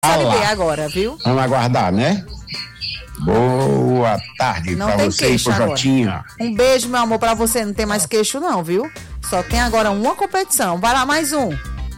Série B agora, viu? Vamos aguardar, né? Boa tarde Não pra tem você e queixo pro agora. Jotinha. Um beijo, meu amor, pra você. Não tem mais queixo não, viu? Só tem agora uma competição. Vai lá, mais um.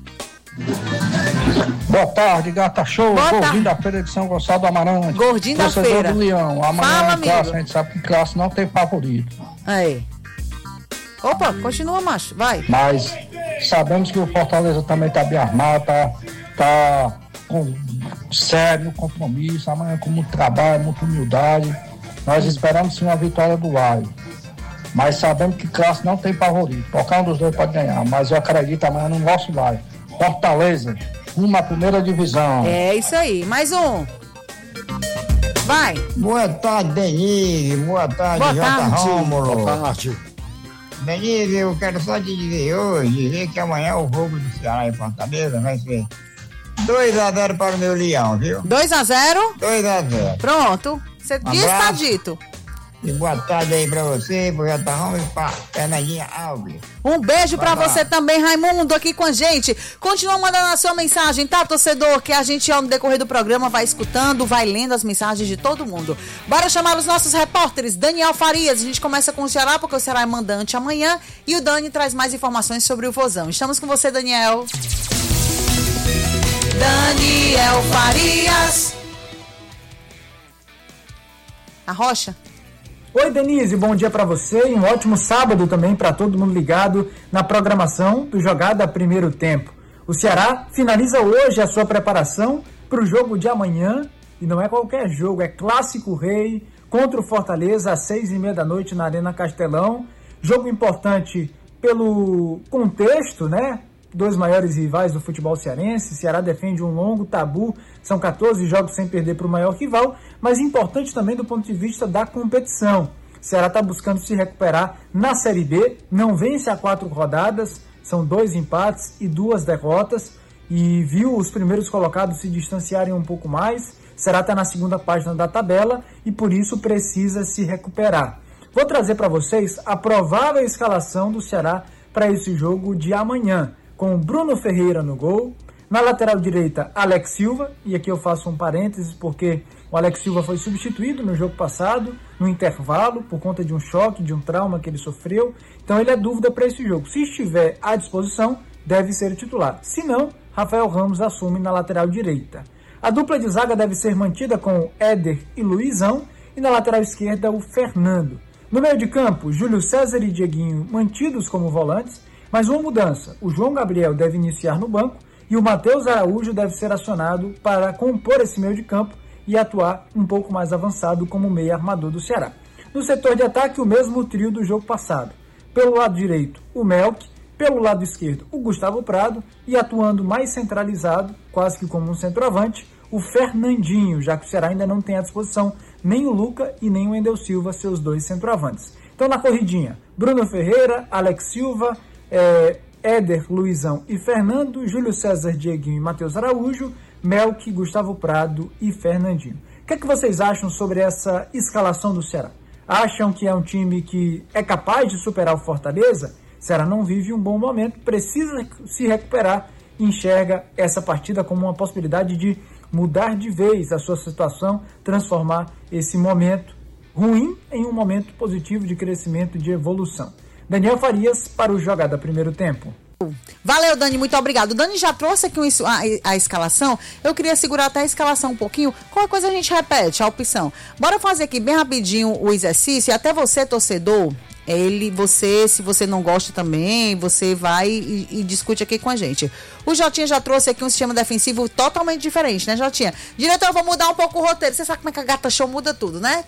Boa tarde, Gata Show. Boa Gordinho tarde. da Feira de São Gonçalo do Amarante. Gordinho da Torcedor feira. do Leão. Amanhã Fala, em classe, amigo. a gente sabe que classe não tem favorito. Aí. Opa, continua, macho. Vai. Mas sabemos que o Fortaleza também tá bem armado, tá com sério no compromisso, amanhã com muito trabalho, muita humildade. Nós esperamos sim uma vitória do Lai. Mas sabemos que classe não tem favorito. Qualquer um dos dois pode ganhar, mas eu acredito amanhã no nosso Lai. Fortaleza, uma primeira divisão. É isso aí. Mais um. Vai. Boa tarde, Denise. Boa tarde, Boa Jota tarde. Rômulo. Boa tarde. Denise, eu quero só te dizer hoje, dizer que amanhã o jogo do Ceará em Fortaleza vai ser 2-0 para o meu Leão, viu? 2-0. 2-0. Pronto. Você disse, tá Abraço. dito. E boa tarde aí pra você, pro Jota Rômulo e pra Fernandinha Alves. Um beijo pra Vai lá. você também, Raimundo, aqui com a gente. Continua mandando a sua mensagem, tá, torcedor? Que a gente, no decorrer do programa, vai escutando, vai lendo as mensagens de todo mundo. Bora chamar os nossos repórteres. Daniel Farias, a gente começa com o Ceará, porque o Ceará é mandante amanhã. E o Dani traz mais informações sobre o Vozão. Estamos com você, Daniel. Daniel Farias. A Rocha. Oi, Denise, bom dia pra você e um ótimo sábado também pra todo mundo ligado na programação do Jogada Primeiro Tempo. O Ceará finaliza hoje a sua preparação para o jogo de amanhã, e não é qualquer jogo, é Clássico Rei contra o Fortaleza às 6h30 da noite na Arena Castelão. Jogo importante pelo contexto, né? Dois maiores rivais do futebol cearense. O Ceará defende um longo tabu, são 14 jogos sem perder para o maior rival, mas importante também do ponto de vista da competição. O Ceará está buscando se recuperar na Série B, não vence há 4 rodadas, são 2 empates e 2 derrotas, e viu os primeiros colocados se distanciarem um pouco mais. O Ceará está na segunda página da tabela e por isso precisa se recuperar. Vou trazer para vocês a provável escalação do Ceará para esse jogo de amanhã, com Bruno Ferreira no gol, na lateral direita Alex Silva, e aqui eu faço um parênteses porque o Alex Silva foi substituído no jogo passado, no intervalo, por conta de um choque, de um trauma que ele sofreu, então ele é dúvida para esse jogo. Se estiver à disposição, deve ser o titular, se não, Rafael Ramos assume na lateral direita. A dupla de zaga deve ser mantida com Éder e Luizão, e na lateral esquerda o Fernando. No meio de campo, Júlio César e Dieguinho mantidos como volantes, mas uma mudança, o João Gabriel deve iniciar no banco e o Matheus Araújo deve ser acionado para compor esse meio de campo e atuar um pouco mais avançado como meio armador do Ceará. No setor de ataque, o mesmo trio do jogo passado. Pelo lado direito, o Melk, pelo lado esquerdo, o Gustavo Prado e atuando mais centralizado, quase que como um centroavante, o Fernandinho, já que o Ceará ainda não tem à disposição nem o Luca e nem o Wendel Silva, seus dois centroavantes. Então na corridinha, Bruno Ferreira, Alex Silva, Éder, Luizão e Fernando, Júlio César, Dieguinho e Matheus Araújo, Melk, Gustavo Prado e Fernandinho. O que é que vocês acham sobre essa escalação do Ceará? Acham que é um time que é capaz de superar o Fortaleza? O Ceará não vive um bom momento, precisa se recuperar e enxerga essa partida como uma possibilidade de mudar de vez a sua situação, transformar esse momento ruim em um momento positivo de crescimento, de evolução. Daniel Farias para o Jogada Primeiro Tempo. Valeu, Dani, muito obrigado. O Dani já trouxe aqui a escalação. Eu queria segurar até a escalação um pouquinho. Qualquer coisa a gente repete, a opção. Bora fazer aqui bem rapidinho o exercício. E até você, torcedor, se você não gosta também, você vai e discute aqui com a gente. O Jotinha já trouxe aqui um sistema defensivo totalmente diferente, né, Jotinha? Diretor, eu vou mudar um pouco o roteiro. Você sabe como é que a Gata Show muda tudo, né?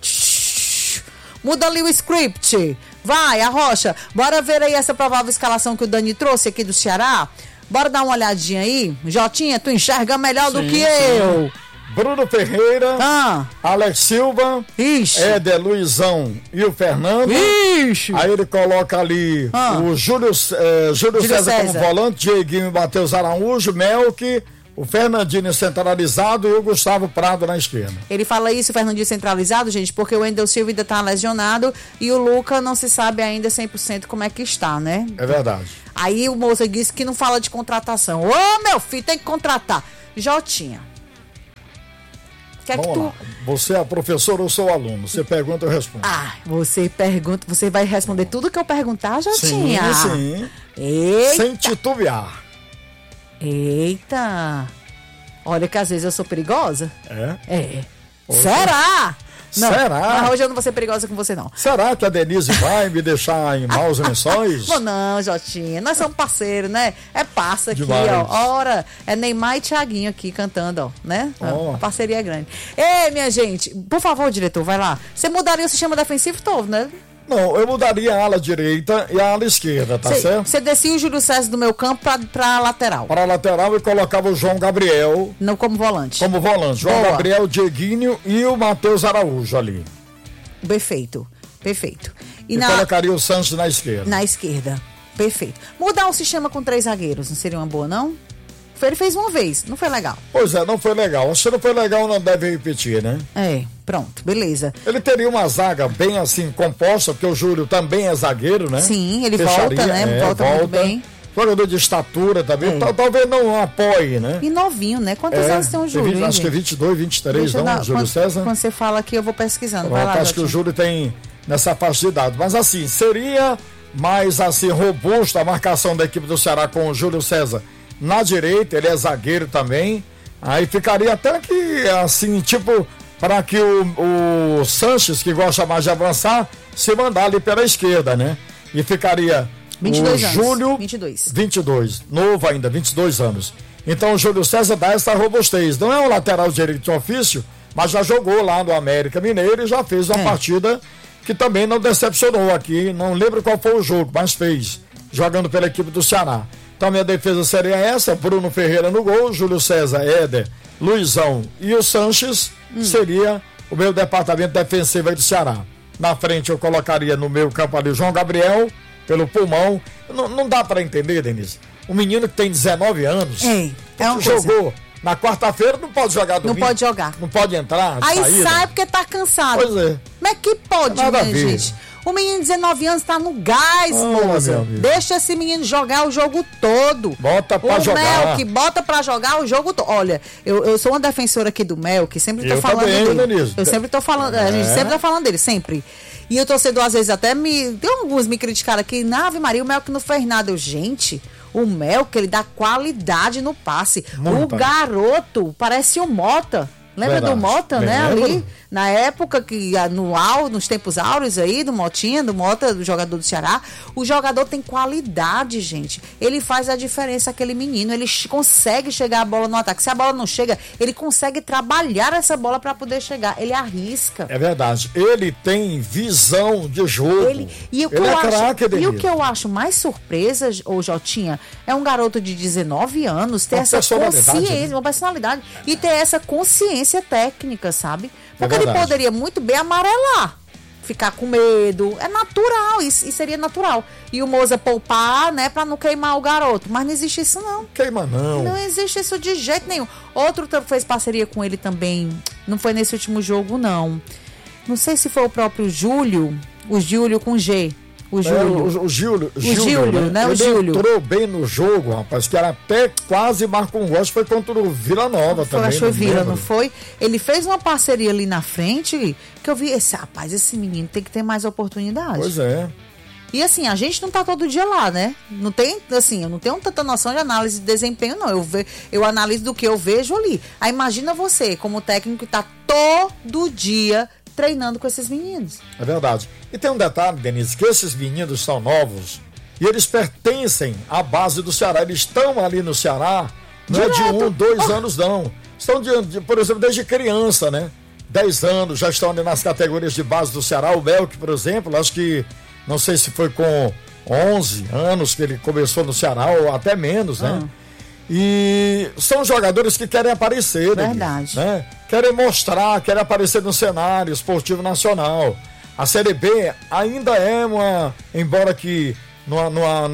Muda ali o script. Vai, a Rocha. Bora ver aí essa provável escalação que o Dani trouxe aqui do Ceará. Bora dar uma olhadinha aí. Jotinha, tu enxerga melhor do que eu. Bruno Ferreira, Alex Silva, Éder, Luizão e o Fernando. Aí ele coloca ali o Júlio César como volante, Dieguinho e Matheus Araújo, Melk, o Fernandinho centralizado e o Gustavo Prado na esquerda. Ele fala isso, o Fernandinho centralizado, gente, porque o Wendel Silva ainda tá lesionado e o Luca não se sabe ainda 100% como é que está, né? É verdade. Aí o moço disse que não fala de contratação. Ô, meu filho, tem que contratar. Jotinha, Você é a professora ou sou o aluno? Você pergunta, eu respondo. Você pergunta, você vai responder tudo que eu perguntar, Jotinha? Sim. Eita. Sem titubear. Eita. Olha que às vezes eu sou perigosa. É? Será? Não, será? Mas hoje eu não vou ser perigosa com você, não. Será que a Denise vai me deixar em maus lençóis? Não, Jotinha. Nós somos parceiros, né? É parça aqui, demais. ó. Ora, é Neymar e Thiaguinho aqui cantando, ó, né? A parceria é grande. Ei, minha gente, por favor, diretor, vai lá. Você mudaria o sistema defensivo todo, né? Não, eu mudaria a ala direita e a ala esquerda, tá certo? Você descia o Júlio César do meu campo pra lateral. Para a lateral e colocava o João Gabriel. Não, como volante. Como volante. João Gabriel, Dieguinho e o Matheus Araújo ali. Perfeito. E colocaria o Santos na esquerda. Na esquerda. Perfeito. Mudar o sistema com 3 zagueiros não seria uma boa, não? Ele fez uma vez, não foi legal. Pois é, não foi legal. Se não foi legal, não deve repetir, né? Pronto, beleza. Ele teria uma zaga bem assim composta, porque o Júlio também é zagueiro, né? Sim, ele volta, né? Volta muito bem. Jogador de estatura também, talvez não apoie, né? E novinho, né? Quantos anos tem o Júlio? Acho que 22, 23, não, Júlio César? Quando você fala aqui, eu vou pesquisando. Vai lá, acho que o Júlio tem nessa faixa de idade. Mas assim, seria mais assim, robusta a marcação da equipe do Ceará com o Júlio César na direita, ele é zagueiro também. Aí ficaria até que assim, tipo, para que o Sanches, que gosta mais de avançar, se mandar ali pela esquerda, né? E ficaria 22 o anos. Júlio 22, novo ainda, 22 anos. Então o Júlio César dá essa robustez. Não é um lateral direito de ofício, mas já jogou lá no América Mineiro e já fez uma partida que também não decepcionou aqui. Não lembro qual foi o jogo, mas fez, jogando pela equipe do Ceará. Então minha defesa seria essa: Bruno Ferreira no gol, Júlio César, Éder, Luizão e o Sanches seria o meu departamento defensivo aí do Ceará. Na frente eu colocaria no meio campo ali o João Gabriel, pelo pulmão. Não dá para entender, Denise. Um menino que tem 19 anos, jogou na quarta-feira, não pode jogar domingo. Não pode jogar. Não pode entrar. Aí saída. sai porque tá cansado. Pois é. Como é que pode, minha gente? O menino de 19 anos tá no gás, moça. Deixa esse menino jogar o jogo todo. Bota pra jogar. O Melk bota pra jogar o jogo todo. Olha, eu sou uma defensora aqui do Melk, sempre tô falando dele. Eu sempre tô falando, a gente sempre tá falando dele, sempre. E o torcedor às vezes até tem alguns me criticaram aqui, na Ave Maria, o Melk não fez nada. Gente, o Melk, ele dá qualidade no passe. O garoto parece o Mota. Lembra do Mota, né? Ali, na época que nos tempos áureos aí, do Motinha, do Mota, do jogador do Ceará, o jogador tem qualidade, gente. Ele faz a diferença, aquele menino. Ele consegue chegar a bola no ataque. Se a bola não chega, ele consegue trabalhar essa bola para poder chegar. Ele arrisca. É verdade. Ele tem visão de jogo. Ele é craque, e o que eu acho mais surpresa, ô Jotinha, é um garoto de 19 anos ter essa consciência, uma personalidade, e ter essa consciência técnica, sabe? Porque ele poderia muito bem amarelar, ficar com medo. É natural, isso seria natural. E o Moza poupar, né, pra não queimar o garoto. Mas não existe isso, não. Queima, não. Não existe isso de jeito nenhum. Outro fez parceria com ele também. Não foi nesse último jogo, não. Não sei se foi o próprio Júlio. O Júlio com G. O Júlio, né? Ele entrou bem no jogo, rapaz, que era até quase marcou um gol, foi contra o Vila Nova também. Acho que foi Vila, não foi? Ele fez uma parceria ali na frente, que eu vi, esse menino tem que ter mais oportunidade. Pois é. E assim, a gente não tá todo dia lá, né? Não tem, assim, eu não tenho tanta noção de análise de desempenho, não. Eu analiso do que eu vejo ali. Aí imagina você, como técnico, que tá todo dia treinando com esses meninos. É verdade. E tem um detalhe, Denise, que esses meninos são novos e eles pertencem à base do Ceará. Eles estão ali no Ceará, não é de 1, 2 anos, não. Estão, por exemplo, desde criança, né? 10 anos, já estão ali nas categorias de base do Ceará. O Melk, por exemplo, acho que, não sei se foi com 11 anos que ele começou no Ceará, ou até menos, né? E são jogadores que querem aparecer. Verdade. Né? Querem mostrar, querem aparecer no cenário esportivo nacional. A Série B ainda é embora que numa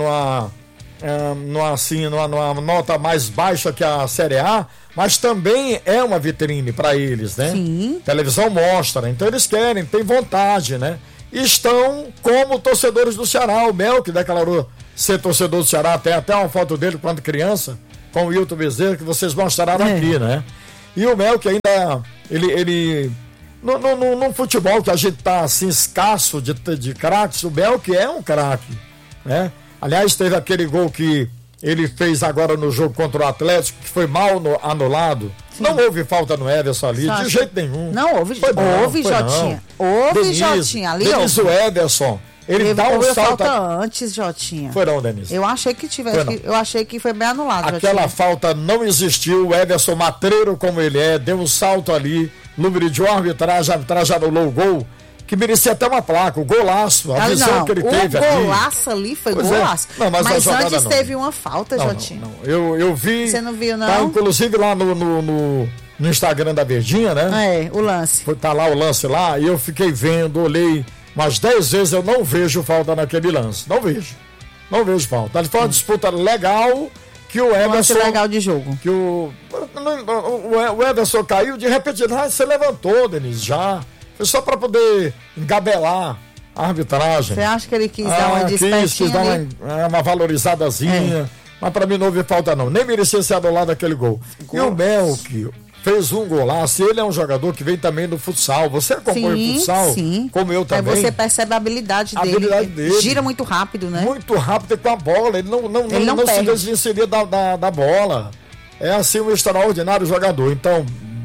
nota mais baixa que a Série A, mas também é uma vitrine para eles, né? Sim. Televisão mostra, então eles querem, têm vontade, né? E estão como torcedores do Ceará. O Melk declarou ser torcedor do Ceará, tem até uma foto dele quando criança, com o Hilton Bezerra, que vocês mostraram aqui, né? E o Melk ainda ele no futebol que a gente tá assim escasso de craques, o Belk é um craque, né? Aliás, teve aquele gol que ele fez agora no jogo contra o Atlético, que foi mal anulado. Sim. Não houve falta no Everson ali, de jeito nenhum. Não houve, Jotinha. Houve, Jotinha. Ali Denise, o Everson, ele dá um salto... falta antes, Jotinha. Foi não, Denise? Eu achei que tivesse, eu achei que foi bem anulado, aquela Jotinha. falta não existiu, o Everson, matreiro como ele é, deu um salto ali, número de arbitragem anulou o gol, que merecia até uma placa, o golaço, a visão que ele teve ali. O golaço ali foi golaço. Não, mas antes teve uma falta, Jotinha. Não. Eu vi. Você não viu, não? Tá, inclusive lá no Instagram da Verdinha, né? O lance. Tá lá o lance lá, e eu fiquei vendo, olhei umas 10 vezes, eu não vejo falta naquele lance. Não vejo falta. Ali foi uma disputa legal, que o Everson... legal de jogo. Que o Everson caiu, de repente, você levantou, Denise, já... Foi só para poder engabelar a arbitragem. Você acha que ele quis dar uma despertinha? Quis dar uma valorizadazinha. Mas para mim não houve falta não. Nem merecia ser anulado aquele gol. E o Belk fez um golaço. Ele é um jogador que vem também do futsal. Você acompanha o futsal? Sim. Como eu também. Aí você percebe a habilidade dele. Gira muito rápido, né? Muito rápido com a bola. Ele não se desvencilha da bola. É assim um extraordinário jogador. Então,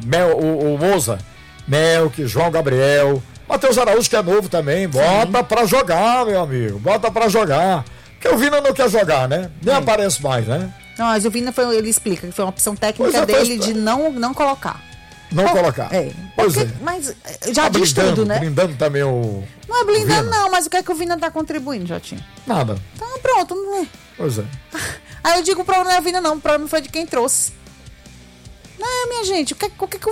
o Moza... Melk, João Gabriel, Matheus Araújo, que é novo também, bota pra jogar, meu amigo, bota pra jogar, porque o Vina não quer jogar, né? Nem aparece mais, né? Não, mas o Vina, ele explica que foi uma opção técnica dele de não colocar. Colocar. Pois é. Mas já diz tudo, né? Blindando também o... Não é blindando não, mas o que é que o Vina tá contribuindo, Jotinho? Nada. Então pronto, não é. Pois é. Aí eu digo, o problema não é o Vina não, o problema foi de quem trouxe. Não, minha gente, o que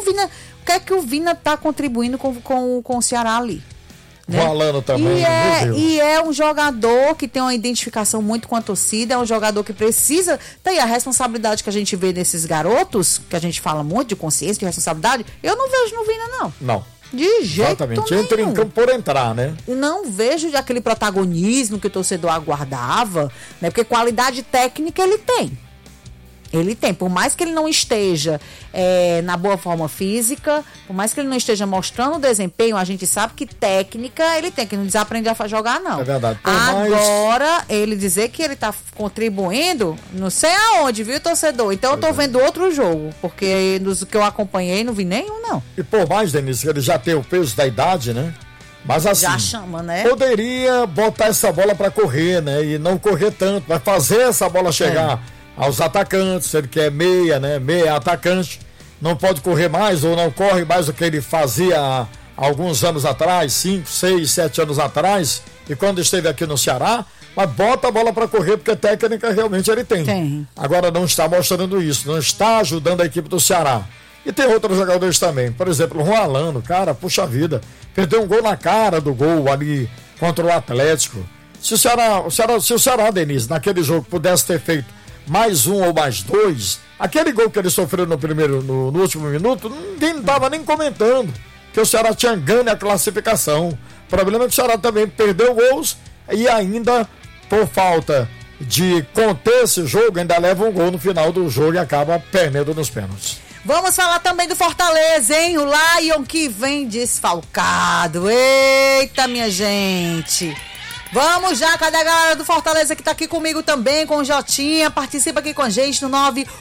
é que o Vina tá contribuindo com o Ceará ali? Né? O Alano também. E é um jogador que tem uma identificação muito com a torcida, é um jogador que precisa. Tá aí a responsabilidade que a gente vê nesses garotos, que a gente fala muito de consciência, de responsabilidade, eu não vejo no Vina, não. Não. De jeito Exatamente. nenhum. Entra em campo por entrar, né? Não vejo aquele protagonismo que o torcedor aguardava, né? Porque qualidade técnica ele tem. Ele tem, por mais que ele não esteja na boa forma física, por mais que ele não esteja mostrando o desempenho, a gente sabe que técnica ele tem, que não desaprender a jogar, não. É verdade. Agora, ele dizer que ele tá contribuindo, não sei aonde, viu, torcedor? Então eu tô vendo outro jogo, porque dos que eu acompanhei não vi nenhum, não. E por mais, Denise, que ele já tem o peso da idade, né? Mas assim, já chama, né? Poderia botar essa bola para correr, né? E não correr tanto, mas fazer essa bola chegar aos atacantes, ele que é meia, né? Meia atacante, não pode correr mais ou não corre mais do que ele fazia há alguns anos atrás, 5, 6, 7 anos atrás, e quando esteve aqui no Ceará, mas bota a bola para correr, porque técnica realmente ele tem. Agora não está mostrando isso, não está ajudando a equipe do Ceará. E tem outros jogadores também, por exemplo, o Juan Alano, cara, puxa vida, perdeu um gol na cara do gol ali contra o Atlético. Se o Ceará, Denise, naquele jogo pudesse ter feito mais um ou mais dois, aquele gol que ele sofreu no último minuto, ninguém estava nem comentando que o Ceará tinha ganho a classificação. O problema é que o Ceará também perdeu gols e ainda, por falta de conter esse jogo, ainda leva um gol no final do jogo e acaba perdendo nos pênaltis. Vamos falar também do Fortaleza, hein? O Lion que vem desfalcado. Eita, minha gente! Vamos já, cadê a galera do Fortaleza que tá aqui comigo também, com o Jotinha? Participa aqui com a gente no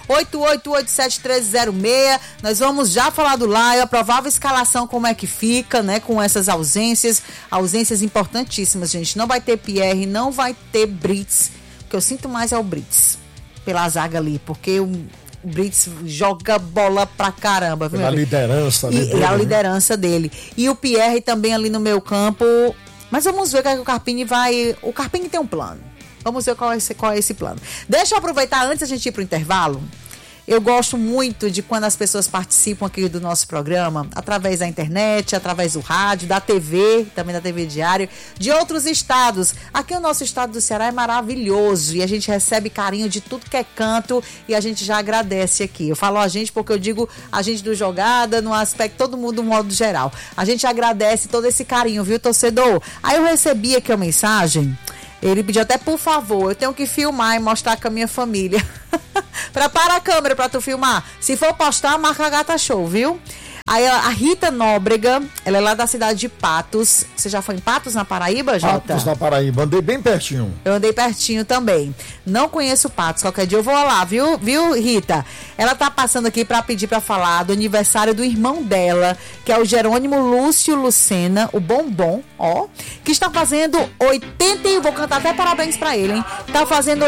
988871306. Nós vamos já falar do Lion, a provável escalação, como é que fica, né? Com essas ausências importantíssimas, gente. Não vai ter Pierre, não vai ter Brits. O que eu sinto mais é o Brits, pela zaga ali, porque o Brits joga bola pra caramba. A liderança dele. E a liderança dele. E o Pierre também ali no meio campo. Mas vamos ver o que é que o Carpini vai... O Carpini tem um plano. Vamos ver qual é esse plano. Deixa eu aproveitar, antes da gente ir pro intervalo. Eu gosto muito de quando as pessoas participam aqui do nosso programa, através da internet, através do rádio, da TV, também da TV Diário, de outros estados. Aqui o nosso estado do Ceará é maravilhoso e a gente recebe carinho de tudo que é canto e a gente já agradece aqui. Eu falo a gente porque eu digo a gente do Jogada, no aspecto todo mundo, no modo geral. A gente agradece todo esse carinho, viu, torcedor? Aí eu recebi aqui uma mensagem, ele pediu até, por favor, eu tenho que filmar e mostrar com a minha família. Prepara a câmera pra tu filmar. Se for postar, marca a Gata Show, viu? Aí a Rita Nóbrega, ela é lá da cidade de Patos. Você já foi em Patos, na Paraíba, Jota? Patos, na Paraíba. Andei bem pertinho. Eu andei pertinho também. Não conheço Patos. Qualquer dia eu vou lá, viu, Rita? Ela tá passando aqui pra pedir pra falar do aniversário do irmão dela, que é o Jerônimo Lúcio Lucena, o Bombom, ó, que está fazendo 81, vou cantar até parabéns pra ele, hein? Tá fazendo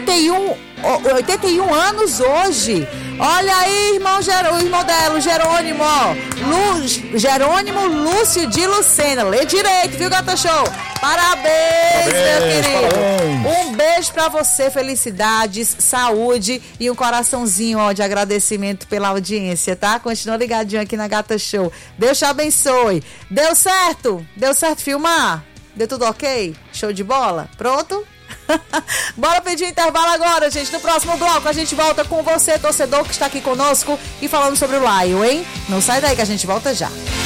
81 anos hoje. Olha aí, o irmão dela, o Jerônimo, ó. Jerônimo Lúcio de Lucena. Lê direito, viu, Gata Show? Parabéns, meu querido. Parabéns. Um beijo pra você, felicidades, saúde e um coraçãozinho, ó, de agradecimento pela audiência, tá? Continua ligadinho aqui na Gata Show. Deus te abençoe. Deu certo? Deu certo filmar? Deu tudo ok? Show de bola? Pronto? Bora pedir intervalo agora, gente. No próximo bloco a gente volta com você, torcedor que está aqui conosco e falando sobre o Lion, hein? Não sai daí que a gente volta já.